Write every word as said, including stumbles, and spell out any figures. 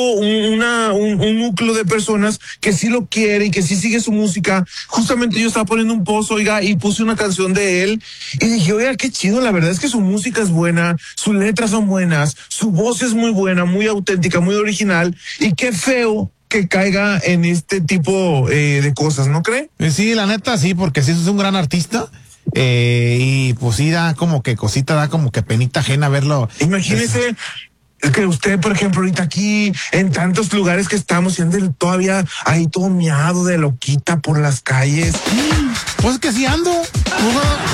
un, una, un, un núcleo de personas que sí lo quiere y que sí sigue su música. Justamente yo estaba poniendo un post, oiga, y puse una canción de él y dije, oiga, qué chido, la verdad es que su música es buena, sus letras son buenas, su voz es muy buena, muy auténtica, muy original, y qué feo que caiga en este tipo eh, de cosas, ¿no cree? Sí, la neta, sí, porque sí es un gran artista. Eh, y pues sí da como que cosita, da como que penita ajena verlo. Imagínese que usted, por ejemplo, ahorita aquí, en tantos lugares que estamos, y ande todavía ahí todo miado de loquita por las calles. Pues que sí ando.